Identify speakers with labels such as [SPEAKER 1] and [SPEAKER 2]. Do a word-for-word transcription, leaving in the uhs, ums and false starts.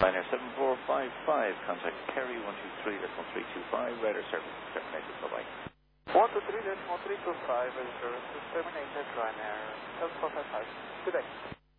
[SPEAKER 1] Ryanair seven four five five, contact Kerry one two three, that's one three two five, radar service terminated, bye-bye.
[SPEAKER 2] one two three, that's one three two five, radar service terminated, Ryanair seven four five five. Good day.